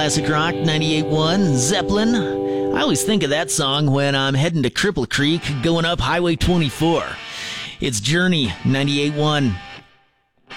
Classic Rock 98.1, Zeppelin. I always think of that song when I'm heading to Cripple Creek going up Highway 24. It's Journey 98.1.